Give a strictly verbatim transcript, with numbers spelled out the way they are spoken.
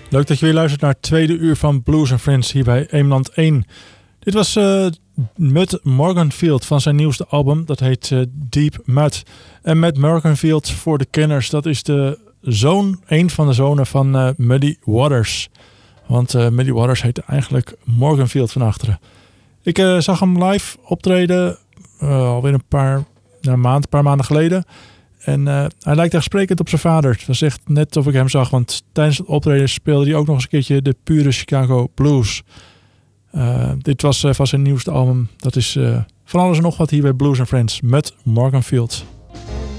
Leuk dat je weer luistert naar het tweede uur van Blues and Friends hier bij Eemland één. Dit was uh, Mud Morganfield van zijn nieuwste album. Dat heet uh, Deep Mud. En Mud Morganfield, voor de kenners, dat is de zoon, een van de zonen van uh, Muddy Waters. Want uh, Muddy Waters heette eigenlijk Morganfield van achteren. Ik uh, zag hem live optreden uh, alweer een paar, nou, maand, een paar maanden geleden. En uh, hij lijkt echt sprekend op zijn vader. Het was echt net of ik hem zag. Want tijdens het optreden speelde hij ook nog eens een keertje de pure Chicago Blues. Uh, dit was uh, van zijn nieuwste album. Dat is uh, van alles en nog wat hier bij Blues and Friends met Morganfield.